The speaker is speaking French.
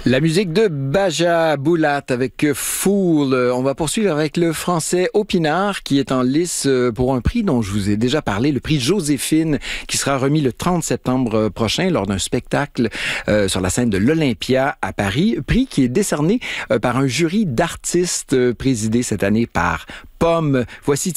La musique de Baja Boulat avec Fool. On va poursuivre avec le français Opinard qui est en lice pour un prix dont je vous ai déjà parlé, le prix Joséphine, qui sera remis le 30 septembre prochain lors d'un spectacle sur la scène de l'Olympia à Paris. Prix qui est décerné par un jury d'artistes présidé cette année par Pomme. Voici